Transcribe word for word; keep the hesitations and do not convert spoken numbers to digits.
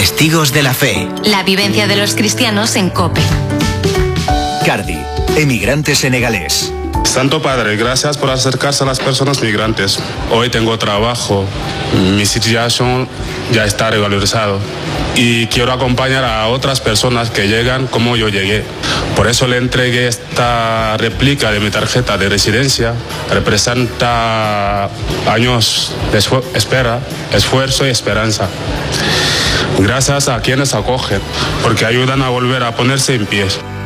Testigos de la fe. La vivencia de los cristianos en COPE. Cardi, emigrante senegalés. Santo Padre, gracias por acercarse a las personas migrantes. Hoy tengo trabajo, mi situación ya está regularizada y quiero acompañar a otras personas que llegan como yo llegué. Por eso le entregué esta réplica de mi tarjeta de residencia. Representa años de espera, esfuerzo y esperanza. Gracias a quienes acogen, porque ayudan a volver a ponerse en pie.